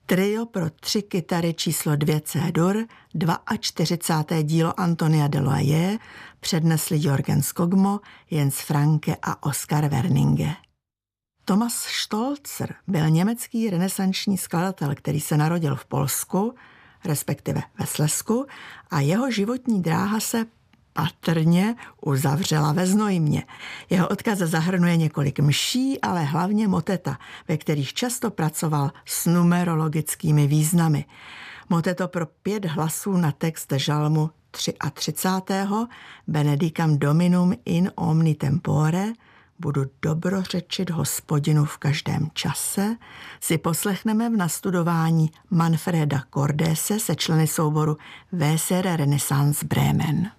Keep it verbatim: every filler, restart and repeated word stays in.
Trio pro tři kytary číslo dvě C-dur, čtyřicáté druhé dílo Antonia de Loyer, přednesli Jürgen Skogmo, Jens Franke a Oskar Werninge. Thomas Stolzer byl německý renesanční skladatel, který se narodil v Polsku, respektive ve Slezsku, a jeho životní dráha se patrně uzavřela ve Znojmě. Jeho odkaz zahrnuje několik mší, ale hlavně moteta, ve kterých často pracoval s numerologickými významy. Moteto pro pět hlasů na text žalmu třicátého třetího Benedicam Dominum in omni tempore, budu dobrořečit Hospodinu v každém čase, si poslechneme v nastudování Manfreda Cordese se členy souboru W S R Renaissance Bremen.